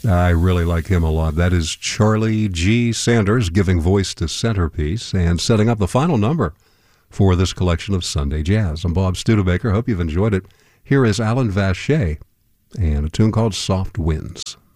I really like him a lot. That is Charlie G. Sanders giving voice to Centerpiece and setting up the final number for this collection of Sunday Jazz. I'm Bob Studebaker. Hope you've enjoyed it. Here is Alan Vacher and a tune called Soft Winds.